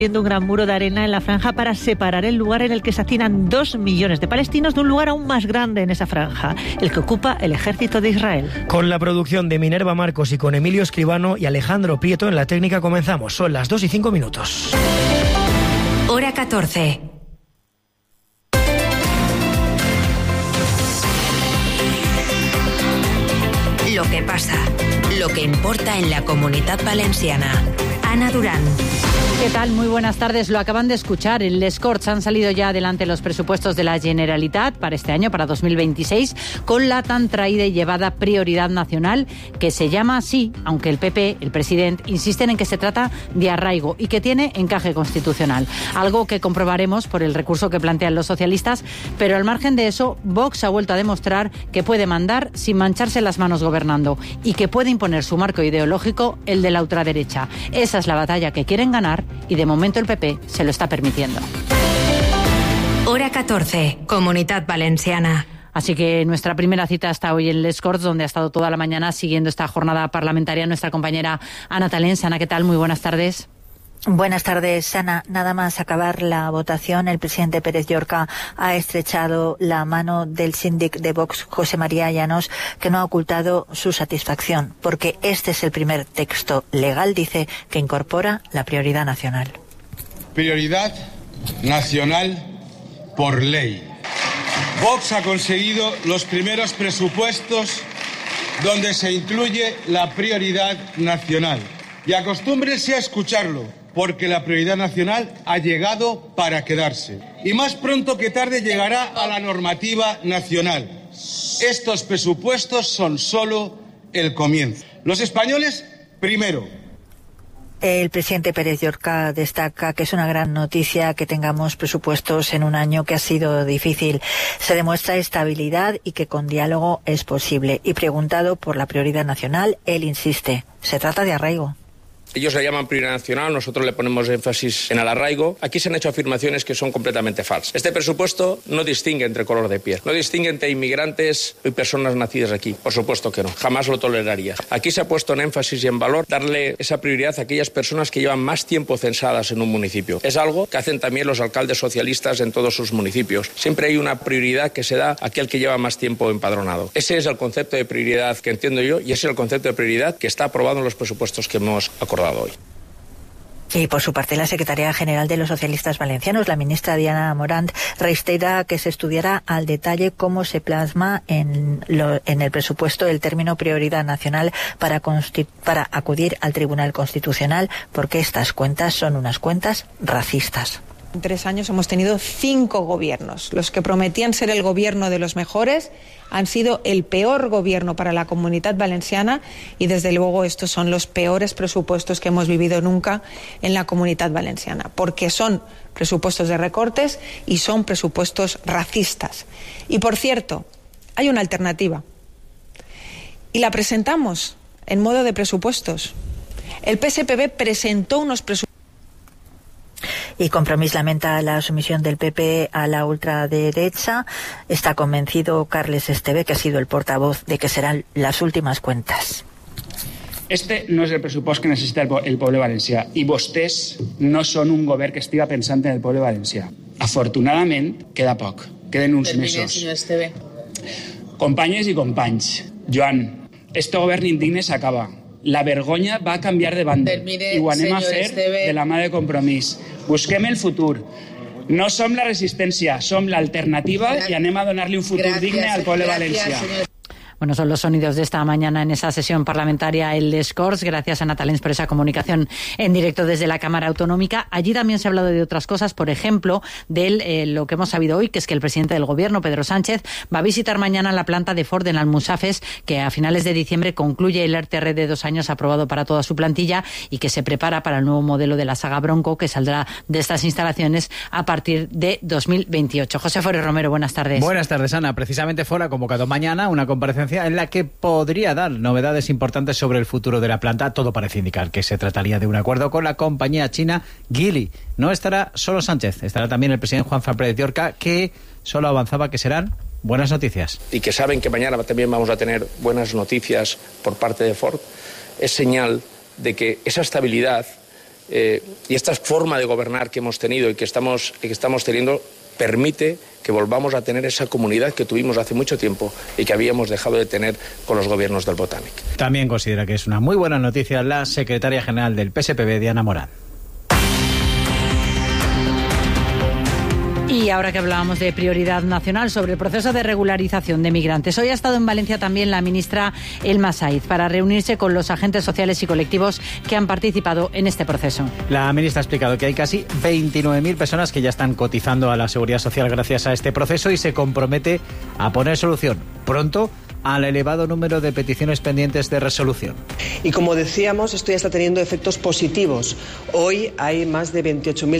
Un gran muro de arena en la franja para separar el lugar en el que se hacinan 2 millones de palestinos de un lugar aún más grande en esa franja, el que ocupa el ejército de Israel. Con la producción de Minerva Marcos y con Emilio Escribano y Alejandro Prieto en la técnica comenzamos. Son las 2:05. Hora 14. Lo que pasa, lo que importa en la Comunitat Valenciana. Ana Durán. ¿Qué tal? Muy buenas tardes. Lo acaban de escuchar. En Les Corts han salido ya adelante los presupuestos de la Generalitat para este año, para 2026, con la tan traída y llevada prioridad nacional, que se llama así, aunque el PP, el presidente, insisten en que se trata de arraigo y que tiene encaje constitucional. Algo que comprobaremos por el recurso que plantean los socialistas, pero al margen de eso, Vox ha vuelto a demostrar que puede mandar sin mancharse las manos gobernando y que puede imponer su marco ideológico, el de la ultraderecha. Esa es la batalla que quieren ganar y de momento el PP se lo está permitiendo. Hora 14, Comunitat Valenciana. Así que nuestra primera cita está hoy en Les Corts, donde ha estado toda la mañana siguiendo esta jornada parlamentaria nuestra compañera Ana Talens. Ana, ¿qué tal? Muy buenas tardes. Buenas tardes, Ana. Nada más acabar la votación, el presidente Pérez Llorca ha estrechado la mano del síndic de Vox, José María Llanos, que no ha ocultado su satisfacción, porque este es el primer texto legal, dice, que incorpora la prioridad nacional. Prioridad nacional por ley. Vox ha conseguido los primeros presupuestos donde se incluye la prioridad nacional. Y acostúmbrense a escucharlo, porque la prioridad nacional ha llegado para quedarse. Y más pronto que tarde llegará a la normativa nacional. Estos presupuestos son solo el comienzo. Los españoles, primero. El presidente Pérez Llorca destaca que es una gran noticia que tengamos presupuestos en un año que ha sido difícil. Se demuestra estabilidad y que con diálogo es posible. Y preguntado por la prioridad nacional, él insiste, se trata de arraigo. Ellos le llaman prioridad nacional, nosotros le ponemos énfasis en el arraigo. Aquí se han hecho afirmaciones que son completamente falsas. Este presupuesto no distingue entre color de piel, no distingue entre inmigrantes y personas nacidas aquí. Por supuesto que no, jamás lo toleraría. Aquí se ha puesto en énfasis y en valor darle esa prioridad a aquellas personas que llevan más tiempo censadas en un municipio. Es algo que hacen también los alcaldes socialistas en todos sus municipios. Siempre hay una prioridad que se da a aquel que lleva más tiempo empadronado. Ese es el concepto de prioridad que entiendo yo y ese es el concepto de prioridad que está aprobado en los presupuestos que hemos acordado hoy. Y por su parte, la secretaria general de los socialistas valencianos, la ministra Diana Morant, reitera que se estudiará al detalle cómo se plasma en el presupuesto el término prioridad nacional para acudir al Tribunal Constitucional, porque estas cuentas son unas cuentas racistas. En 3 años hemos tenido 5 gobiernos. Los que prometían ser el gobierno de los mejores han sido el peor gobierno para la Comunitat Valenciana y desde luego estos son los peores presupuestos que hemos vivido nunca en la Comunitat Valenciana, porque son presupuestos de recortes y son presupuestos racistas. Y por cierto, hay una alternativa y la presentamos en modo de presupuestos. El PSPV presentó unos presupuestos. Y Compromís lamenta la sumisión del PP a la ultraderecha. Está convencido Carles Esteve, que ha sido el portavoz, de que serán las últimas cuentas. Este no és el pressupost que necessita el poble valencià i vostès no són un govern que estiga pensant en el poble valencià. Afortunadament, queda poc, queden uns mesos. Companyes i companys, Joan, este govern indigne s'acaba. La vergonya va a canviar de banda i ho anem a fer de la mà de Compromís. Busquem el futur. No som la resistència, som l'alternativa i anem a donar-li un futur digne al poble valencià. Bueno, son los sonidos de esta mañana en esa sesión parlamentaria en Les Corts. Gracias a Ana Talens por esa comunicación en directo desde la Cámara Autonómica. Allí también se ha hablado de otras cosas, por ejemplo, de lo que hemos sabido hoy, que es que el presidente del Gobierno, Pedro Sánchez, va a visitar mañana la planta de Ford en Almusafes, que a finales de diciembre concluye el RTR de 2 años aprobado para toda su plantilla y que se prepara para el nuevo modelo de la saga Bronco, que saldrá de estas instalaciones a partir de 2028. José Forés Romero, buenas tardes. Buenas tardes, Ana. Precisamente Ford ha convocado mañana una comparecencia en la que podría dar novedades importantes sobre el futuro de la planta. Todo parece indicar que se trataría de un acuerdo con la compañía china Geely. No estará solo Sánchez, estará también el presidente Juanfran Pérez Llorca, que solo avanzaba que serán buenas noticias. Y que saben que mañana también vamos a tener buenas noticias por parte de Ford. Es señal de que esa estabilidad y esta forma de gobernar que hemos tenido y que estamos teniendo permite que volvamos a tener esa comunidad que tuvimos hace mucho tiempo y que habíamos dejado de tener con los gobiernos del Botànic. También considera que es una muy buena noticia la secretaria general del PSPB, Diana Morant. Y ahora que hablábamos de prioridad nacional sobre el proceso de regularización de migrantes, hoy ha estado en Valencia también la ministra Elma Saiz para reunirse con los agentes sociales y colectivos que han participado en este proceso. La ministra ha explicado que hay casi 29.000 personas que ya están cotizando a la Seguridad Social gracias a este proceso y se compromete a poner solución pronto al elevado número de peticiones pendientes de resolución. Y como decíamos, esto ya está teniendo efectos positivos. Hoy hay más de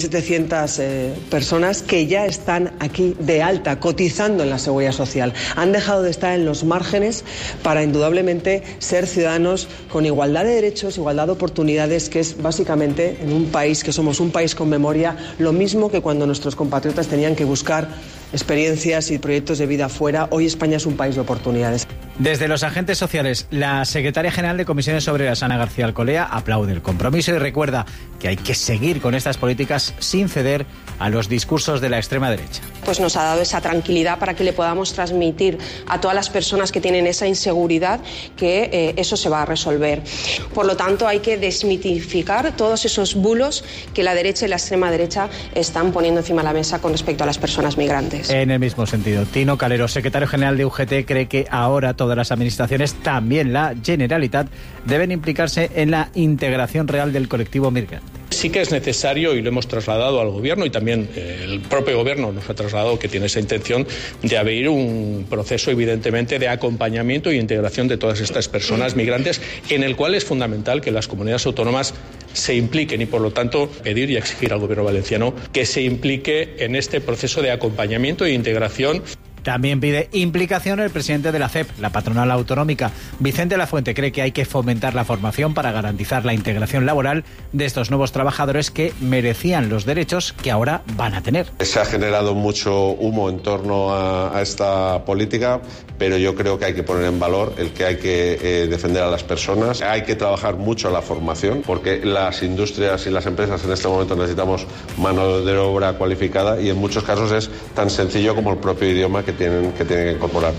28.700 personas que ya están aquí de alta, cotizando en la Seguridad Social. Han dejado de estar en los márgenes para indudablemente ser ciudadanos con igualdad de derechos, igualdad de oportunidades, que es básicamente en un país que somos un país con memoria, lo mismo que cuando nuestros compatriotas tenían que buscar experiencias y proyectos de vida fuera. Hoy España es un país de oportunidades. Desde los agentes sociales, la secretaria general de Comisiones Obreras, Ana García Alcolea, aplaude el compromiso y recuerda que hay que seguir con estas políticas sin ceder a los discursos de la extrema derecha. Pues nos ha dado esa tranquilidad para que le podamos transmitir a todas las personas que tienen esa inseguridad que eso se va a resolver. Por lo tanto, hay que desmitificar todos esos bulos que la derecha y la extrema derecha están poniendo encima de la mesa con respecto a las personas migrantes. En el mismo sentido, Tino Calero, secretario general de UGT, cree que ahora todas las administraciones, también la Generalitat, deben implicarse en la integración real del colectivo migrante. Sí que es necesario, y lo hemos trasladado al Gobierno, y también el propio Gobierno nos ha trasladado que tiene esa intención de abrir un proceso, evidentemente, de acompañamiento e integración de todas estas personas migrantes, en el cual es fundamental que las comunidades autónomas se impliquen y, por lo tanto, pedir y exigir al Gobierno valenciano que se implique en este proceso de acompañamiento e integración. También pide implicación el presidente de la CEP, la patronal autonómica. Vicente Lafuente cree que hay que fomentar la formación para garantizar la integración laboral de estos nuevos trabajadores que merecían los derechos que ahora van a tener. Se ha generado mucho humo en torno a esta política, pero yo creo que hay que poner en valor el que hay que defender a las personas. Hay que trabajar mucho la formación, porque las industrias y las empresas en este momento necesitamos mano de obra cualificada y en muchos casos es tan sencillo como el propio idioma que tienen que incorporar.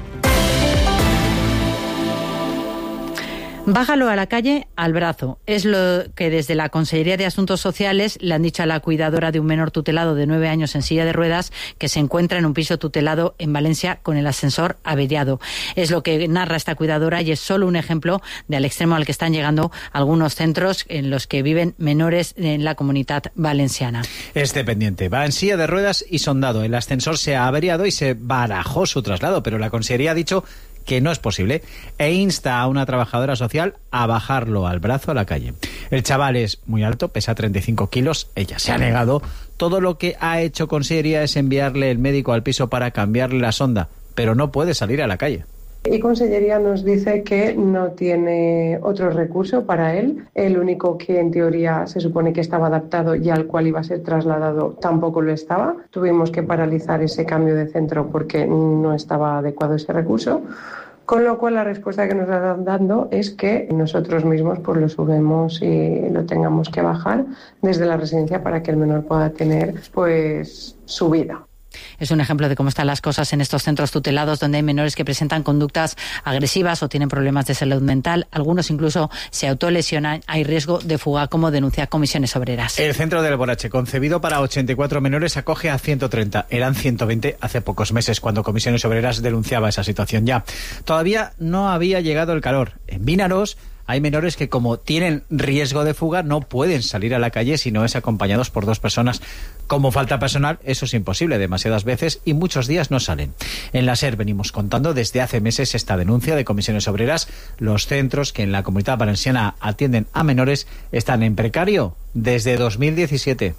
Bájalo a la calle al brazo. Es lo que desde la Consellería de Asuntos Sociales le han dicho a la cuidadora de un menor tutelado de 9 años en silla de ruedas que se encuentra en un piso tutelado en Valencia con el ascensor averiado. Es lo que narra esta cuidadora y es solo un ejemplo del extremo al que están llegando algunos centros en los que viven menores en la Comunitat Valenciana. Esté pendiente. Va en silla de ruedas y sondado. El ascensor se ha averiado y se barajó su traslado, pero la Consellería ha dicho que no es posible e insta a una trabajadora social a bajarlo al brazo a la calle. El chaval es muy alto, pesa 35 kilos, ella se ha negado. Todo lo que ha hecho Consellería es enviarle el médico al piso para cambiarle la sonda, pero no puede salir a la calle. Y Consellería nos dice que no tiene otro recurso para él. El único que en teoría se supone que estaba adaptado y al cual iba a ser trasladado tampoco lo estaba. Tuvimos que paralizar ese cambio de centro porque no estaba adecuado ese recurso. Con lo cual la respuesta que nos están dando es que nosotros mismos pues lo subimos y lo tengamos que bajar desde la residencia para que el menor pueda tener pues su vida. Es un ejemplo de cómo están las cosas en estos centros tutelados donde hay menores que presentan conductas agresivas o tienen problemas de salud mental. Algunos incluso se autolesionan. Hay riesgo de fuga, como denuncia Comisiones Obreras. El centro del Alborache, concebido para 84 menores, acoge a 130. Eran 120 hace pocos meses cuando Comisiones Obreras denunciaba esa situación ya. Todavía no había llegado el calor. En Vinaros hay menores que, como tienen riesgo de fuga, no pueden salir a la calle si no es acompañados por 2 personas. Como falta personal, eso es imposible demasiadas veces y muchos días no salen. En la SER venimos contando desde hace meses esta denuncia de Comisiones Obreras. Los centros que en la Comunidad Valenciana atienden a menores están en precario desde 2017.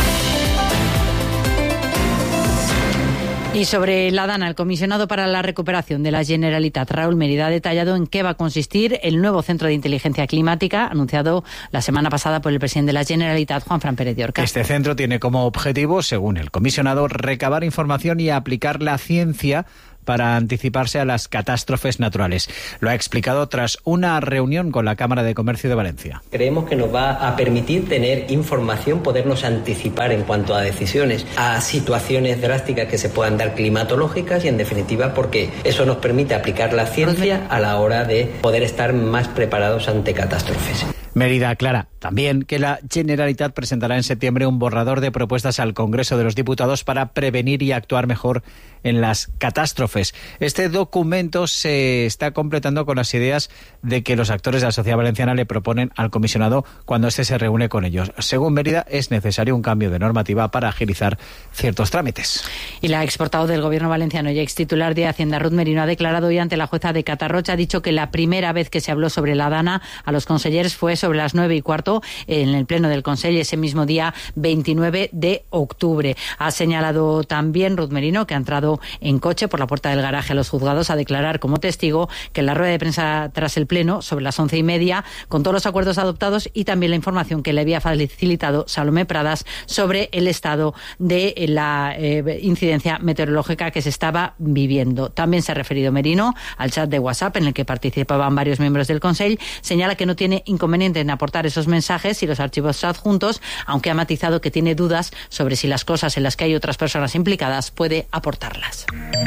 Y sobre la DANA, el comisionado para la recuperación de la Generalitat, Raúl Mérida, ha detallado en qué va a consistir el nuevo centro de inteligencia climática anunciado la semana pasada por el presidente de la Generalitat, Juanfran Pérez de Orca. Este centro tiene como objetivo, según el comisionado, recabar información y aplicar la ciencia para anticiparse a las catástrofes naturales. Lo ha explicado tras una reunión con la Cámara de Comercio de Valencia. Creemos que nos va a permitir tener información, podernos anticipar en cuanto a decisiones, a situaciones drásticas que se puedan dar climatológicas y, en definitiva, porque eso nos permite aplicar la ciencia a la hora de poder estar más preparados ante catástrofes. Mérida aclara también que la Generalitat presentará en septiembre un borrador de propuestas al Congreso de los Diputados para prevenir y actuar mejor en las catástrofes. Este documento se está completando con las ideas de que los actores de la sociedad valenciana le proponen al comisionado cuando éste se reúne con ellos. Según Mérida, es necesario un cambio de normativa para agilizar ciertos trámites. Y la exportadora del Gobierno valenciano y ex titular de Hacienda, Ruth Merino, ha declarado hoy ante la jueza de Catarroja, ha dicho que la primera vez que se habló sobre la Dana a los consellers fue sobre las 9:15 en el pleno del Consell ese mismo día 29 de octubre. Ha señalado también Ruth Merino que ha entrado en coche por la puerta del garaje a los juzgados a declarar como testigo que en la rueda de prensa tras el pleno sobre las 11:30 con todos los acuerdos adoptados y también la información que le había facilitado Salomé Pradas sobre el estado de la incidencia meteorológica que se estaba viviendo. También se ha referido Merino al chat de WhatsApp en el que participaban varios miembros del Consell. Señala que no tiene inconveniente en aportar esos mensajes y los archivos adjuntos, aunque ha matizado que tiene dudas sobre si las cosas en las que hay otras personas implicadas puede aportarlas.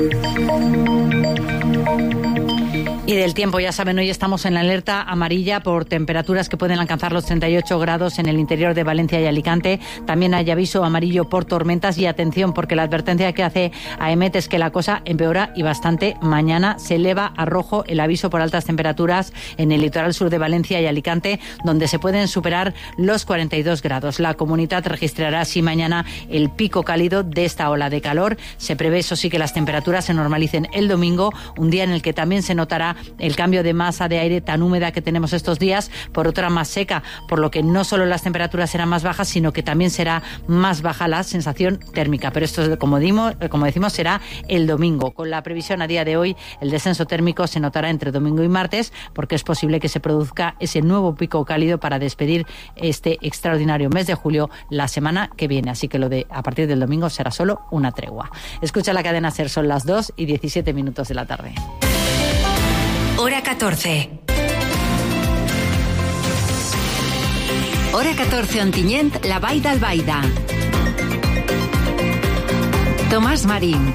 Y del tiempo, ya saben, hoy estamos en la alerta amarilla por temperaturas que pueden alcanzar los 38 grados en el interior de Valencia y Alicante. También hay aviso amarillo por tormentas y atención porque la advertencia que hace AEMET es que la cosa empeora y bastante. Mañana se eleva a rojo el aviso por altas temperaturas en el litoral sur de Valencia y Alicante, donde se pueden superar los 42 grados. La comunidad registrará así mañana el pico cálido de esta ola de calor. Se prevé, eso sí, que las temperaturas se normalicen el domingo, un día en el que también se notará el cambio de masa de aire tan húmeda que tenemos estos días por otra más seca, por lo que no solo las temperaturas serán más bajas, sino que también será más baja la sensación térmica. Pero esto, como decimos, será el domingo. Con la previsión a día de hoy, el descenso térmico se notará entre domingo y martes, porque es posible que se produzca ese nuevo pico cálido para despedir este extraordinario mes de julio la semana que viene. Así que lo de a partir del domingo será solo una tregua. Escucha la cadena SER, son las 2:17 de la tarde. Hora 14. Hora 14 Ontinyent, la Vall d'Albaida. Tomàs Marín.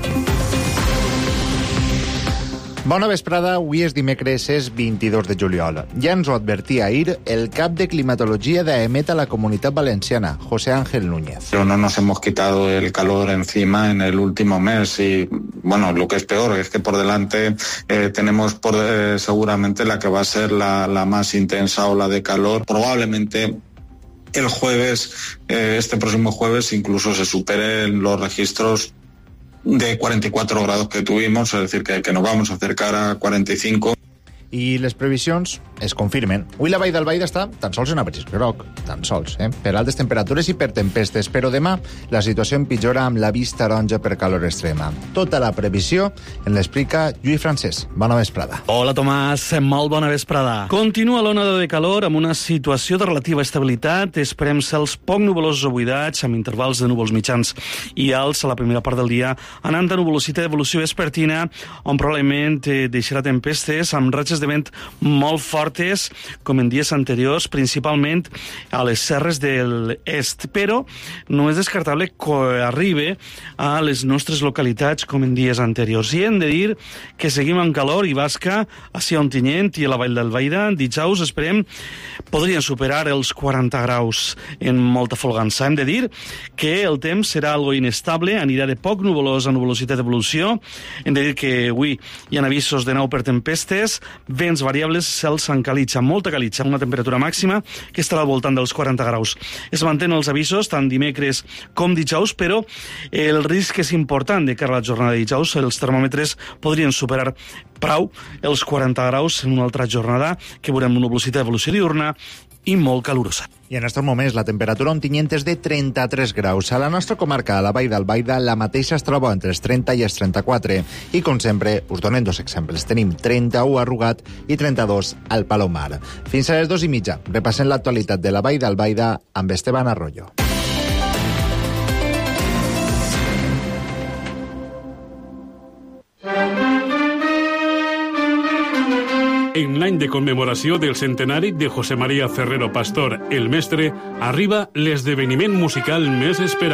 Bona vesprada, avui és dimecres, és 22 de juliol. Ja ens ho advertia ahir el cap de climatologia d'AEMET a la Comunitat Valenciana, José Ángel Núñez. Pero no nos hemos quitado el calor encima en el último mes y, bueno, lo que es peor es que por delante tenemos seguramente la que va a ser la más intensa ola de calor. Probablemente el jueves, este próximo jueves, incluso se superen los registros de 44 grados que tuvimos, es decir, que nos vamos a acercar a 45. I les previsions es confirmen. Avui la Vall d'Albaida està tan sols en abrís groc, tan sols, per altes temperatures i per tempestes, però demà la situació empitjora amb l'avís taronja per calor extrema. Tota la previsió en l'explica Lluís Francesc. Bona vesprada. Hola, Tomàs. Molt bona vesprada. Continua l'onada de calor amb una situació de relativa estabilitat. Esperem cels poc nuvolosos o buidats, amb intervals de núvols mitjans i alts a la primera part del dia, anant a nuvolositat d'evolució vespertina, on probablement deixarà tempestes amb ratxes de vent molt fortes, com en dies anteriors, principalment a les serres de l'est, però no és descartable que arribi a les nostres localitats com en dies anteriors. I hem de dir que seguim amb calor i basca a Ontinyent i a la Vall d'Albaida. Dijous, esperem, podrien superar els 40 graus en molta folgança. Hem de dir que el temps serà algo inestable, anirà de poc nuvolós a nuvolositat d'evolució. Hem de dir que avui hi ha avisos de nou per tempestes, vents variables, cels amb calitxa, molta calitxa, una temperatura màxima que estarà al voltant dels 40 graus. Es mantenen els avisos tant dimecres com dijous, però el risc és important de cara a la jornada de dijous. Els termòmetres podrien superar prou els 40 graus en una altra jornada que veurem una velocitat d'evolució diurna i molt calorosa. I en aquests moments la temperatura a Ontinyent és de 33 graus. A la nostra comarca, a la Vall d'Albaida, la mateixa es troba entre els 30 i els 34. I, com sempre, us donem dos exemples. Tenim 31 a Rugat i 32 al Palomar. Fins a les 2:30. Repassem l'actualitat de la Vall d'Albaida amb Esteban Arroyo. any de commemoració del centenari de José María Ferrero Pastor, el mestre, arriba l'esdeveniment musical més esperat.